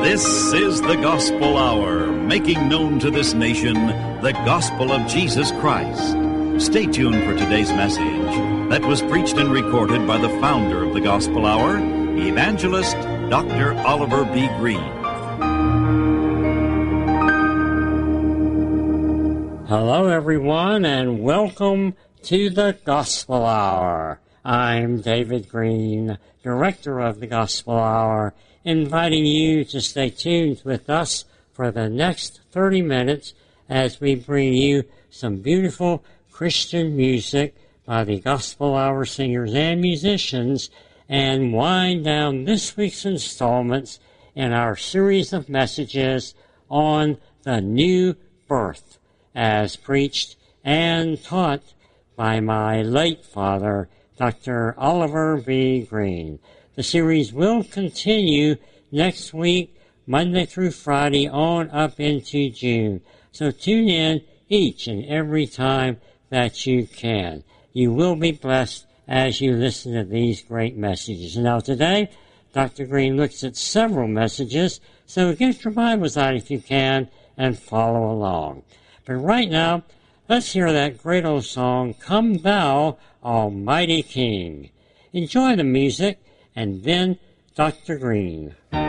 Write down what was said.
This is the Gospel Hour, making known to this nation the gospel of Jesus Christ. Stay tuned for today's message that was preached and recorded by the founder of the Gospel Hour, Evangelist Dr. Oliver B. Green. Hello, everyone, and welcome to the Gospel Hour. I'm David Green, Director of the Gospel Hour, inviting you to stay tuned with us for the next 30 minutes as we bring you some beautiful Christian music by the Gospel Hour singers and musicians and wind down this week's installments in our series of messages on the new birth, as preached and taught by my late father, Dr. Oliver B. Green. The series will continue next week, Monday through Friday, on up into June. So tune in each and every time that you can. You will be blessed as you listen to these great messages. Now today, Dr. Green looks at several messages, so get your Bibles out if you can and follow along. But right now, let's hear that great old song, Come Thou, Almighty King. Enjoy the music, and then Dr. Green.